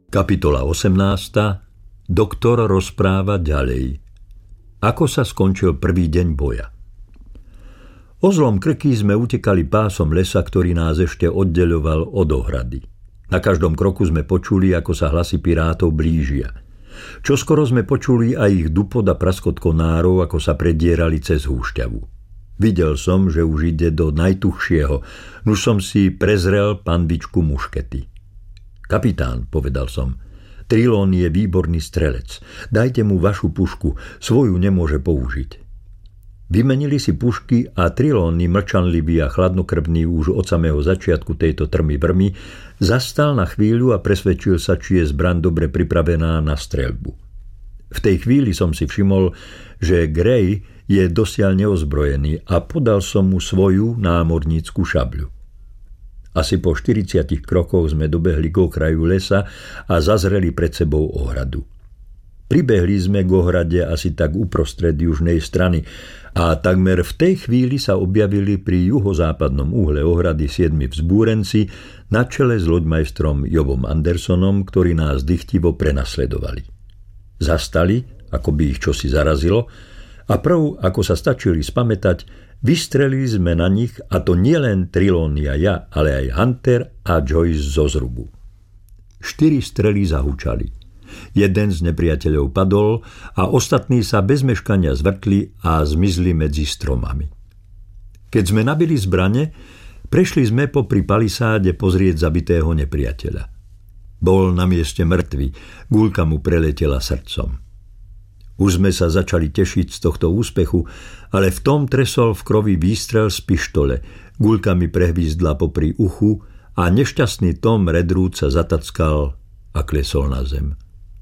Kapitola 18. Doktor rozpráva ďalej. Ako sa skončil prvý deň boja. O zlom Krky sme utekali pásom lesa, ktorý nás ešte oddeľoval od ohrady. Na každom kroku sme počuli, ako sa hlasy pirátov blížia. Čoskoro sme počuli aj ich dupot a praskot konárov, ako sa predierali cez húšťavu. Videl som, že už ide do najtuchšieho, nuž som si prezrel panvičku muškety. Kapitán, povedal som, Trilón je výborný strelec. Dajte mu vašu pušku, svoju nemôže použiť. Vymenili si pušky a Trilóny, mlčanlivý a chladnokrvný už od samého začiatku tejto trmy vrmy, zastal na chvíľu a presvedčil sa, či je zbraň dobre pripravená na streľbu. V tej chvíli som si všimol, že Gray je dosiaľ neozbrojený a podal som mu svoju námornícku šabľu. Asi po 40 krokoch sme dobehli k okraju lesa a zazreli pred sebou ohradu. Pribehli sme k ohrade asi tak uprostred južnej strany a takmer v tej chvíli sa objavili pri juhozápadnom úhle ohrady 7 vzbúrenci na čele s loďmajstrom Jobom Andersonom, ktorí nás dychtivo prenasledovali. Zastali, ako by ich čosi zarazilo, a prv, ako sa stačili spamätať, vystrelili sme na nich, a to nielen Trilóny a ja, ale aj Hunter a Joyce zo zrubu. 4 strely zahučali. Jeden z nepriateľov padol a ostatní sa bez meškania zvrtli a zmizli medzi stromami. Keď sme nabili zbrane, prešli sme popri palisáde pozrieť zabitého nepriateľa. Bol na mieste mŕtvy, guľka mu preletela srdcom. Už sme sa začali tešiť z tohto úspechu, ale v tom tresol v krovi výstrel z pištole, guľka mi prehvízdla popri uchu a nešťastný Tom Redruth sa zatackal a klesol na zem.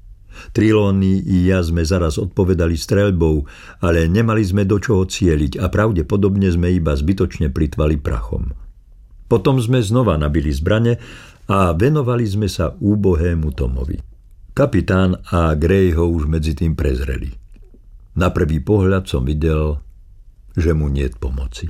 Trilóny i ja sme zaraz odpovedali streľbou, ale nemali sme do čoho cieliť a pravdepodobne sme iba zbytočne plytvali prachom. Potom sme znova nabili zbrane a venovali sme sa úbohému Tomovi. Kapitán a Gray ho už medzi tým prezreli. Na prvý pohľad som videl, že mu niet pomoci.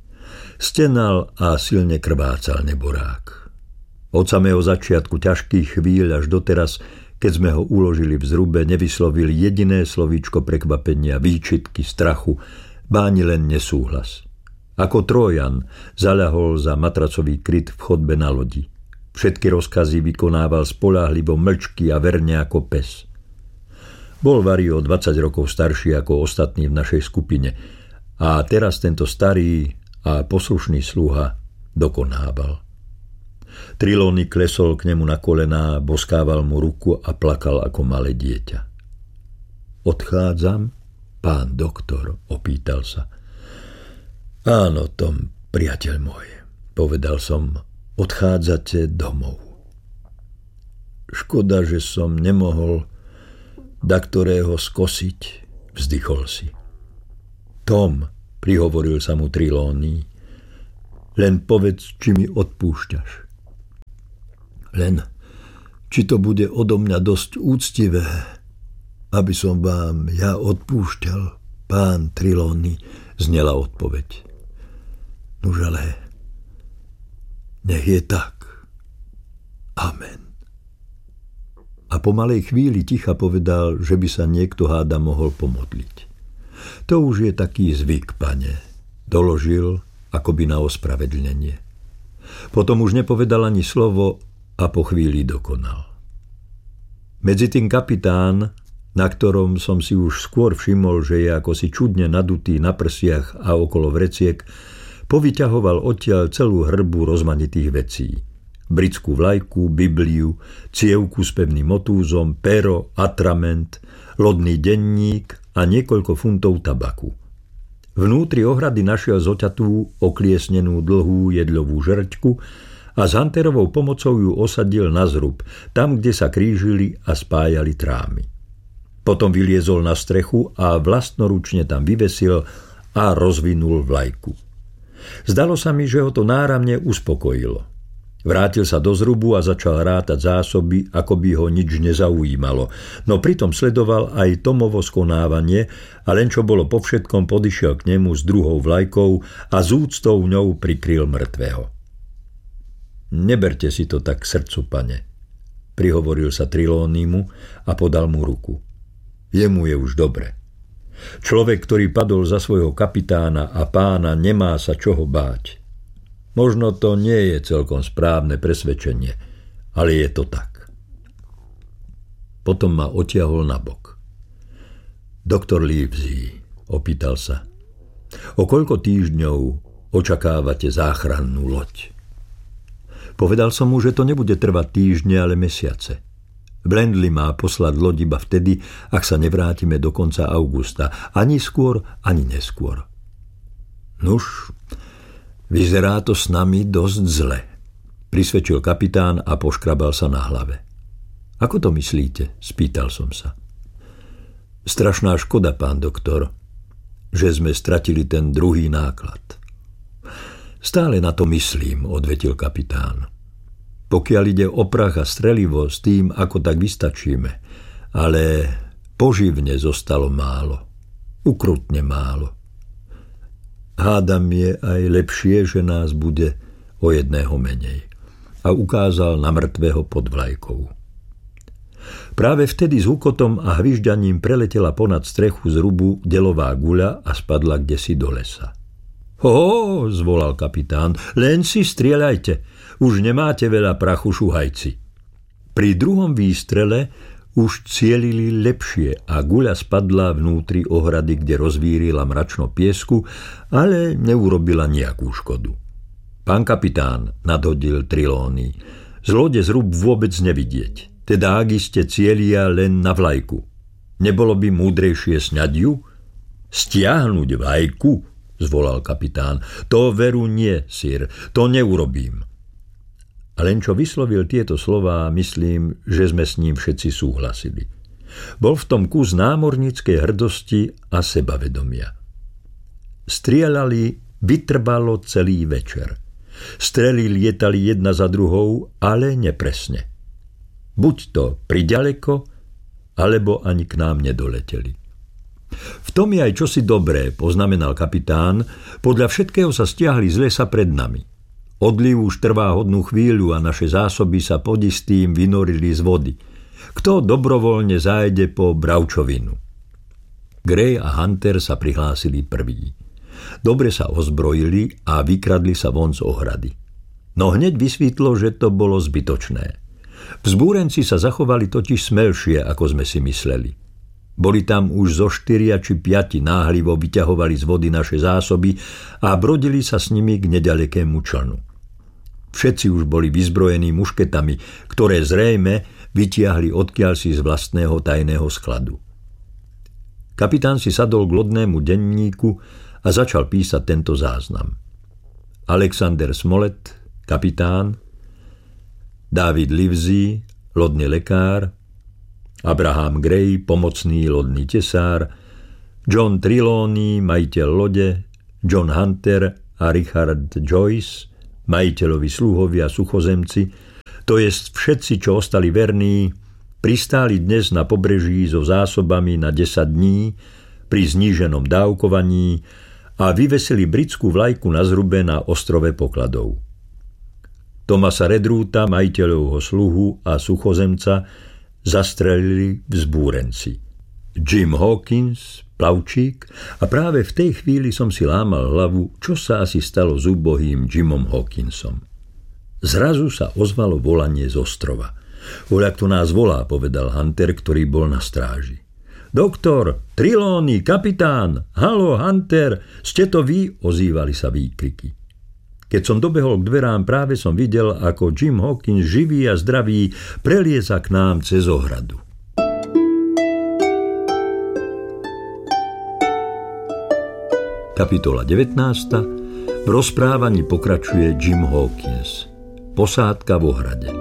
Stenal a silne krvácal neborák. Od samého začiatku ťažkých chvíľ až doteraz, keď sme ho uložili v zrube, nevyslovil jediné slovíčko prekvapenia, výčitky, strachu, báni len nesúhlas. Ako Trójan zaľahol za matracový kryt v chodbe na lodi. Všetky rozkazy vykonával spoľahlivo, mlčky a verne ako pes. Bol vari o 20 rokov starší ako ostatní v našej skupine a teraz tento starý a poslušný sluha dokonával. Trilóny klesol k nemu na kolená, boskával mu ruku a plakal ako malé dieťa. Odchádzam, pán doktor, opýtal sa. Áno, Tom, priateľ môj, povedal som, odchádzate domov. Škoda, že som nemohol da ktorého skosiť, vzdychol si. Tom, prihovoril sa mu Trilóny, len povedz, či mi odpúšťaš. Len, či to bude odo mňa dosť úctivé, aby som vám ja odpúšťal, pán Trilóny, znela odpoveď. Nuž ale, nech je tak. Amen. A po malej chvíli ticha povedal, že by sa niekto háda mohol pomodliť. To už je taký zvyk, pane, doložil, akoby na ospravedlnenie. Potom už nepovedal ani slovo a po chvíli dokonal. Medzitým kapitán, na ktorom som si už skôr všimol, že je ako si čudne nadutý na prsiach a okolo vreciek, povyťahoval odtiaľ celú hrbu rozmanitých vecí. Britskú vlajku, Bibliu, cievku s pevným motúzom, pero, atrament, lodný denník a niekoľko funtov tabaku. Vnútri ohrady našiel zoťatú, okliesnenú dlhú jedľovú žrťku a s Hunterovou pomocou ju osadil na zrub, tam, kde sa krížili a spájali trámy. Potom vyliezol na strechu a vlastnoručne tam vyvesil a rozvinul vlajku. Zdalo sa mi, že ho to náramne uspokojilo. Vrátil sa do zrubu a začal rátať zásoby, ako by ho nič nezaujímalo, no pritom sledoval aj Tomovo skonávanie a len čo bolo po všetkom, podišiel k nemu s druhou vlajkou a z úctou ňou prikryl mŕtvého. Neberte si to tak k srdcu, pane. prihovoril sa Trelawneymu a podal mu ruku. Jemu je už dobre. Človek, ktorý padol za svojho kapitána a pána, nemá sa čoho báť. Možno to nie je celkom správne presvedčenie, ale je to tak. Potom ma otiahol nabok. Doktor Livesey, opýtal sa, o koľko týždňov očakávate záchrannú loď? Povedal som mu, že to nebude trvať týždne, ale mesiace. Brandley má poslať loď iba vtedy, ak sa nevrátime do konca augusta. Ani skôr, ani neskôr. Nuž, vyzerá to s nami dosť zle, prisvedčil kapitán a poškrabal sa na hlave. Ako to myslíte? Spýtal som sa. Strašná škoda, pán doktor, že sme stratili ten druhý náklad. Stále na to myslím, odvetil kapitán. Pokiaľ ide o prach a strelivo, s tým ako tak vystačíme, ale poživne zostalo málo. Ukrutne málo. Hádam je aj lepšie, že nás bude o jedného menej. A ukázal na mŕtvého pod vlajkou. Práve vtedy s hukotom a hvižďaním preletela ponad strechu z rubu delová guľa a spadla kdesi do lesa. Ho, zvolal kapitán, len si strieľajte, už nemáte veľa prachu, šuhajci. Pri druhom výstrele už cielili lepšie a guľa spadla vnútri ohrady, kde rozvírila mračno piesku, ale neurobila nejakú škodu. Pán kapitán, nadhodil Trelawney, z lode zrub vôbec nevidieť, teda ak iste cielia len na vlajku. Nebolo by múdrejšie sňať ju? Stiahnuť vlajku? Zvolal kapitán. To veru nie, sir, to neurobím. A len čo vyslovil tieto slová, myslím, že sme s ním všetci súhlasili. Bol v tom kus námorníckej hrdosti a sebavedomia. Strieľali vytrvalo celý večer. Strely lietali jedna za druhou, ale nepresne. Buď to priďaleko, alebo ani k nám nedoleteli. V tom je aj čosi dobré, poznamenal kapitán, podľa všetkého sa stiahli z lesa pred nami. Odliv už trvá hodnú chvíľu a naše zásoby sa podistým vynorili z vody. Kto dobrovoľne zájde po bravčovinu? Gray a Hunter sa prihlásili prví. Dobre sa ozbrojili a vykradli sa von z ohrady. No hneď vysvítlo, že to bolo zbytočné. Vzbúrenci sa zachovali totiž smelšie, ako sme si mysleli. Boli tam už zo 4 či 5 náhlivo vyťahovali z vody naše zásoby a brodili sa s nimi k nedalekému člnu. Všetci už boli vyzbrojení mušketami, ktoré zrejme vytiahli odkiaľsi z vlastného tajného skladu. Kapitán si sadol k lodnému denníku a začal písať tento záznam. Alexander Smollett, kapitán, David Livesey, lodný lekár, Abraham Gray, pomocný lodný tesár, John Trelawney, majiteľ lode, John Hunter a Richard Joyce, majiteľovi sluhovia suchozemci, to jest všetci, čo ostali verní, pristáli dnes na pobreží so zásobami na 10 dní pri zníženom dávkovaní a vyvesili britskú vlajku na zrube na ostrove pokladov. Thomasa Redruta, majiteľovho sluhu a suchozemca, zastrelili vzbúrenci. Jim Hawkins, plavčík, a práve v tej chvíli som si lámal hlavu, čo sa asi stalo s úbohým Jimom Hawkinsom. Zrazu sa ozvalo volanie z ostrova. Voľak to nás volá, povedal Hunter, ktorý bol na stráži. Doktor, Trelawney, kapitán, halo, Hunter, ste to vy? Ozývali sa výkriky. Keď som dobehol k dverám, práve som videl, ako Jim Hawkins, živý a zdravý, prelieza k nám cez ohradu. Kapitola 19. V rozprávaní pokračuje Jim Hawkins. Posádka v ohrade.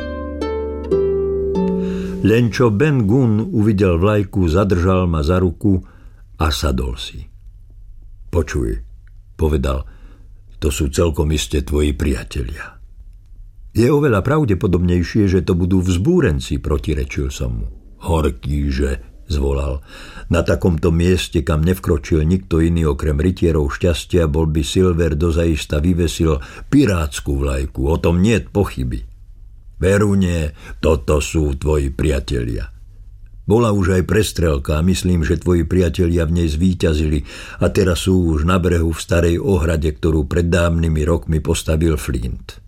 Len čo Ben Gunn uvidel vlajku, zadržal ma za ruku a sadol si. Počuj, povedal, to sú celkom iste tvoji priatelia. Je oveľa pravdepodobnejšie, že to budú vzbúrenci, protirečil som mu. Horký, že, zvolal. Na takomto mieste, kam nevkročil nikto iný okrem rytierov šťastia, bol by Silver dozaista vyvesil pirátsku vlajku, o tom niet pochyby. Veru nie, toto sú tvoji priatelia. Bola už aj prestrelka a myslím, že tvoji priatelia v nej zvíťazili a teraz sú už na brehu v starej ohrade, ktorú pred dávnymi rokmi postavil Flint.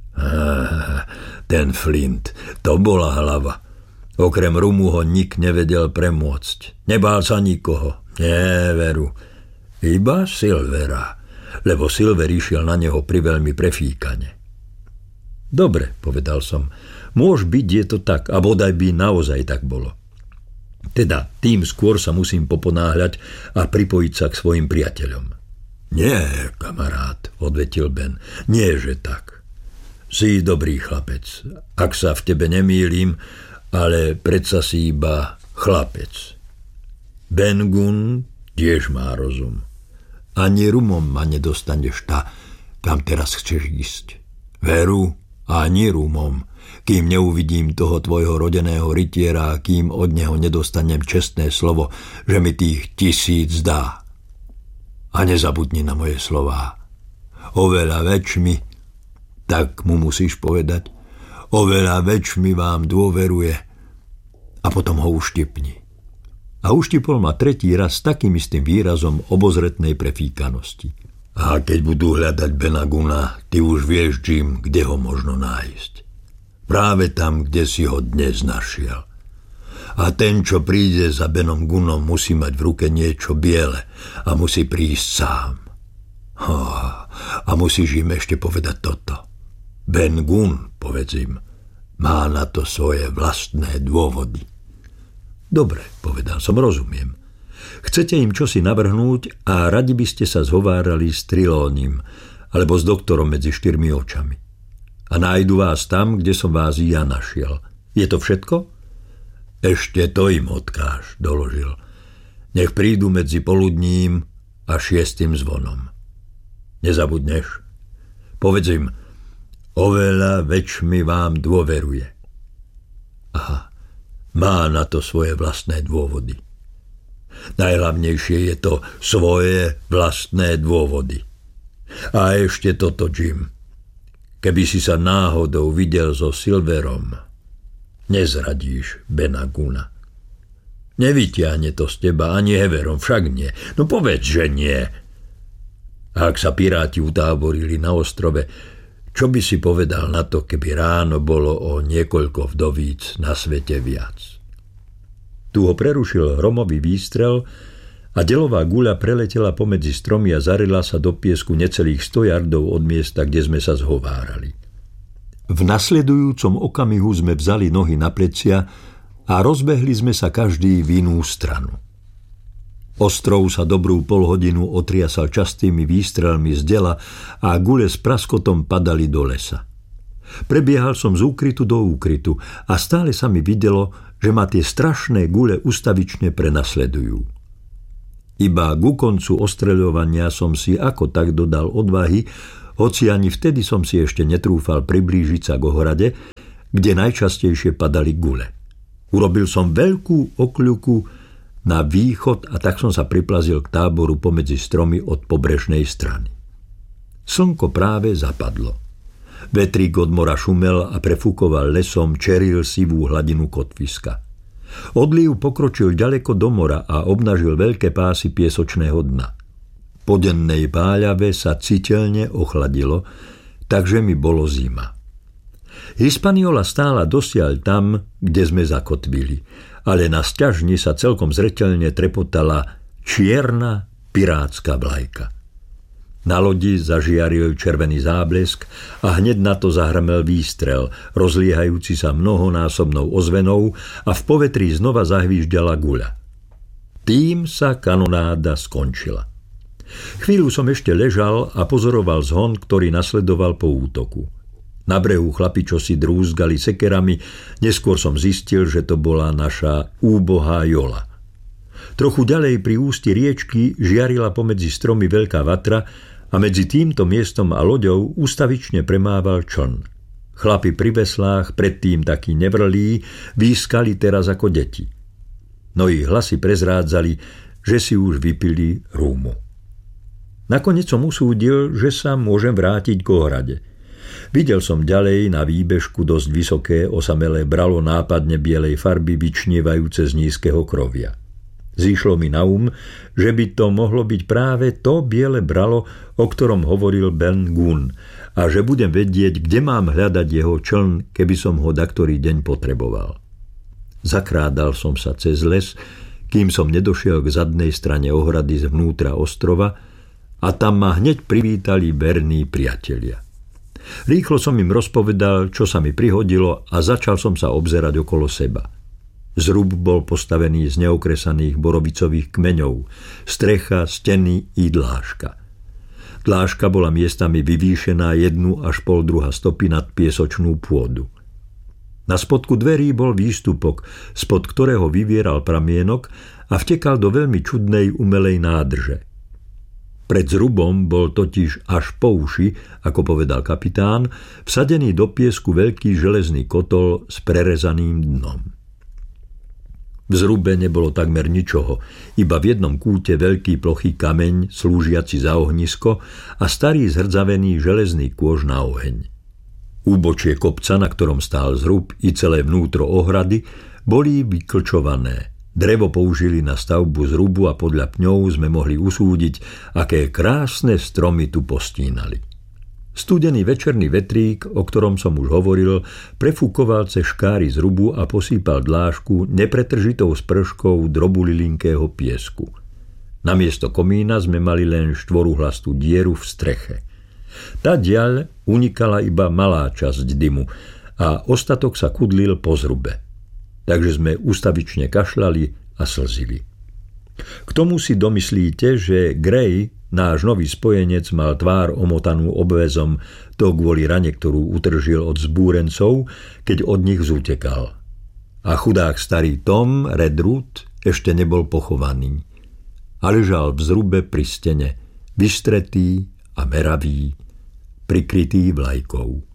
Ten Flint, to bola hlava. Okrem rumu ho nik nevedel premôcť. Nebál sa nikoho. Nie, veru. Iba Silvera, lebo Silver išiel na neho priveľmi prefíkane. Dobre, povedal som. Môž byť, je to tak, a bodaj by naozaj tak bolo. Teda tým skôr sa musím poponáhľať a pripojiť sa k svojim priateľom. Nie, kamarát, odvetil Ben, nie že tak. Si dobrý chlapec, ak sa v tebe nemýlim, ale predsa si iba chlapec. Ben Gunn tiež má rozum. Ani rumom ma nedostaneš kam teraz chceš ísť. Veru, ani rumom, kým neuvidím toho tvojho rodeného rytiera a kým od neho nedostanem čestné slovo, že mi tých 1000 dá. A nezabudni na moje slová. Oveľa väčšmi, tak mu musíš povedať, oveľa väčšmi vám dôveruje a potom ho uštipni. A uštipol ma tretí raz s takým istým výrazom obozretnej prefíkanosti. A keď budú hľadať Bena Gunna, ty už vieš, Jim, kde ho možno nájsť. Práve tam, kde si ho dnes našiel. A ten, čo príde za Benom Gunnom, musí mať v ruke niečo biele a musí prísť sám. A musíš im ešte povedať toto. Ben Gunn, povedz im, má na to svoje vlastné dôvody. Dobre, povedal som, rozumiem. Chcete im čosi navrhnúť a radi by ste sa zhovárali s Trelawneym alebo s doktorom medzi 4 očami. A nájdu vás tam, kde som vás i ja našiel. Je to všetko? Ešte to im odkáž, doložil. Nech prídu medzi poludním a 6. zvonom. Nezabudneš? Povedz im, oveľa väčšmi vám dôveruje. Aha, má na to svoje vlastné dôvody. Najhlavnejšie je to svoje vlastné dôvody. A ešte toto, Jim. Keby si sa náhodou videl so Silverom, nezradíš Bena Gunna. Nevytiahne to z teba ani Heverom, však nie. No povedz, že nie. A ak sa piráti utáborili na ostrove, čo by si povedal na to, keby ráno bolo o niekoľko vdovíc na svete viac? Tu ho prerušil hromový výstrel a delová guľa preletela pomedzi stromy a zarila sa do piesku necelých 100 yardov od miesta, kde sme sa zhovárali. V nasledujúcom okamihu sme vzali nohy na plecia a rozbehli sme sa každý v inú stranu. Ostrov sa dobrú polhodinu otriasal častými výstrelmi z dela a gule s praskotom padali do lesa. Prebiehal som z úkrytu do úkrytu a stále sa mi videlo, že ma tie strašné gule ustavične prenasledujú. Iba ku koncu ostreľovania som si ako tak dodal odvahy, hoci ani vtedy som si ešte netrúfal priblížiť sa k ohrade, kde najčastejšie padali gule. Urobil som veľkú okľuku na východ a tak som sa priplazil k táboru pomedzi stromy od pobrežnej strany. Slnko práve zapadlo. Vetrík od mora šumel a prefúkoval lesom, čeril sivú hladinu kotviska. Odliv pokročil ďaleko do mora a obnažil veľké pásy piesočného dna. Po dennej páľave sa citeľne ochladilo, takže mi bolo zima. Hispaniola stála dosiaľ tam, kde sme zakotvili, ale na sťažni sa celkom zreteľne trepotala čierna pirátska vlajka. Na lodi zažiaril červený záblesk a hneď na to zahrmel výstrel, rozliehajúci sa mnohonásobnou ozvenou a v povetrí znova zahvížďala guľa. Tým sa kanonáda skončila. Chvíľu som ešte ležal a pozoroval zhon, ktorý nasledoval po útoku. Na brehu chlapi čosi drúzgali sekerami, neskôr som zistil, že to bola naša úbohá jola. Trochu ďalej pri ústi riečky žiarila pomedzi stromy veľká vatra a medzi týmto miestom a loďou ustavične premával čln. Chlapi pri veslách, predtým takí nevrlí, výskali teraz ako deti. No ich hlasy prezrádzali, že si už vypili rúmu. Nakoniec som usúdil, že sa môžem vrátiť k ohrade. Videl som ďalej na výbežku dosť vysoké osamelé bralo nápadne bielej farby vyčnievajúce z nízkeho krovia. Zišlo mi na že by to mohlo byť práve to biele bralo, o ktorom hovoril Ben Gunn, a že budem vedieť, kde mám hľadať jeho čln, keby som ho daktorý deň potreboval. Zakrádal som sa cez les, kým som nedošiel k zadnej strane ohrady zvnútra ostrova, a tam ma hneď privítali verní priatelia. Rýchlo som im rozpovedal, čo sa mi prihodilo, a začal som sa obzerať okolo seba. Zrub bol postavený z neokresaných borovicových kmeňov, strecha, steny i dláška. Dláška bola miestami vyvýšená 1 až 1,5 stopy nad piesočnú pôdu. Na spodku dverí bol výstupok, spod ktorého vyvieral pramienok a vtekal do veľmi čudnej umelej nádrže. Pred zrubom bol totiž až po uši, ako povedal kapitán, vsadený do piesku veľký železný kotol s prerezaným dnom. V zrube nebolo takmer ničoho, iba v jednom kúte veľký plochý kameň, slúžiaci za ohnisko, a starý zhrdzavený železný kôž na oheň. Úbočie kopca, na ktorom stál zrub, i celé vnútro ohrady boli vyklčované. Drevo použili na stavbu zrubu a podľa pňov sme mohli usúdiť, aké krásne stromy tu postínali. Studený večerný vetrík, o ktorom som už hovoril, prefúkoval cez škáry zrubu a posýpal dlášku nepretržitou sprškou drobulilinkého piesku. Namiesto komína sme mali len štvoruhlastú dieru v streche. Tadiaľ unikala iba malá časť dymu a ostatok sa kudlil po zrube. Takže sme ustavične kašľali a slzili. K tomu si domyslíte, že Gray, náš nový spojenec, mal tvár omotanú obväzom, to kvôli rane, ktorú utržil od zbúrencov, keď od nich zútekal. A chudák starý Tom Redruth ešte nebol pochovaný. A ležal v zrube pri stene, vystretý a meravý, prikrytý vlajkou.